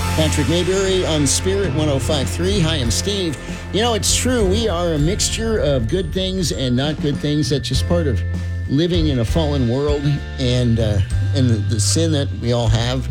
Patrick Mayberry on Spirit 105.3. Hi, I'm Steve. You know, it's true. We are a mixture of good things and not good things. That's just part of living in a fallen world and the sin that we all have.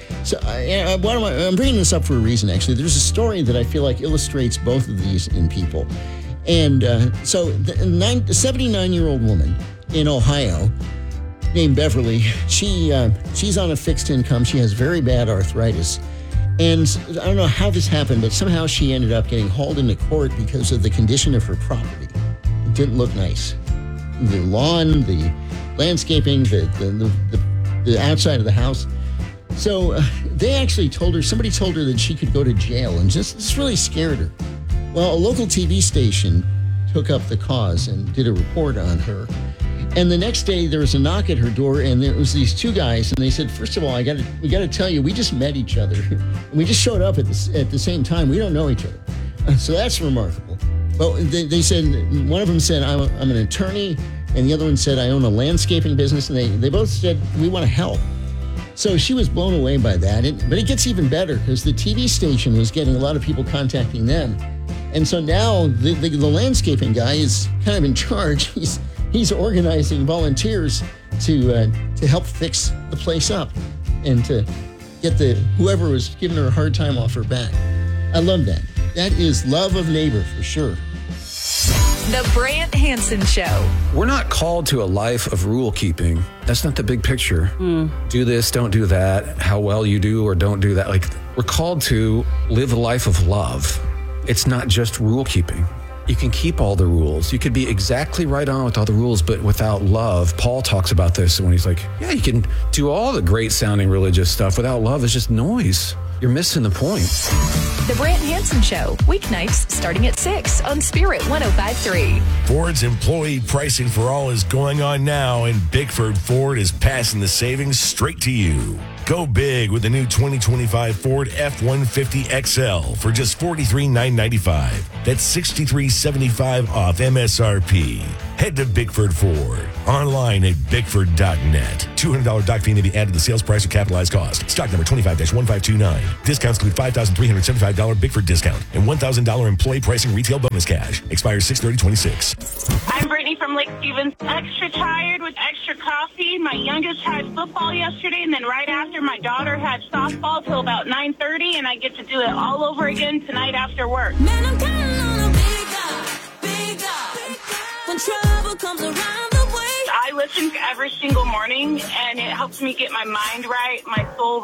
I'm bringing this up for a reason, actually. There's a story that I feel like illustrates both of these in people. And so the 79-year-old woman in Ohio named Beverly, she's on a fixed income. She has very bad arthritis. And I don't know how this happened, but somehow she ended up getting hauled into court because of the condition of her property. It didn't look nice. The lawn, the landscaping, the outside of the house. So they actually somebody told her that she could go to jail, and this really scared her. Well, a local TV station took up the cause and did a report on her. And the next day, there was a knock at her door, and there was these two guys, and they said, "First of all, we got to tell you, we just met each other. We just showed up at the same time. We don't know each other." So that's remarkable. But they said, one of them said, I'm an attorney, and the other one said, "I own a landscaping business," and they both said, "We want to help." So she was blown away by that. But it gets even better, because the TV station was getting a lot of people contacting them. And so now the landscaping guy is kind of in charge. He's organizing volunteers to help fix the place up and to get whoever was giving her a hard time off her back. I love that. That is love of neighbor for sure. The Brant Hansen Show. We're not called to a life of rule keeping. That's not the big picture. Do this, don't do that, how well you do or don't do that. Like, we're called to live a life of love. It's not just rule keeping. You can keep all the rules. You could be exactly right on with all the rules, but without love. Paul talks about this when he's like, yeah, you can do all the great sounding religious stuff. Without love, it's just noise. You're missing the point. The Brant Hansen Show, weeknights starting at 6 on Spirit 105.3. Ford's employee pricing for all is going on now, and Bickford Ford is passing the savings straight to you. Go big with the new 2025 Ford F-150 XL for just $43,995. That's $63.75 off MSRP. Head to Bickford Ford. Online at bickford.net. $200 doc fee may be added to the sales price or capitalized cost. Stock number 25-1529. Discounts include $5,375 Bickford discount and $1,000 employee pricing retail bonus cash. Expires 6/30/26. I'm Brittany from Lake Stevens. Extra tired with extra coffee. My youngest had football yesterday, and then right after my daughter had softball till about 9:30, and I get to do it all over again tonight after work. Man, I'm counting on a big God. When trouble comes around the way. I listen every single morning, and it helps me get my mind right, my soul right.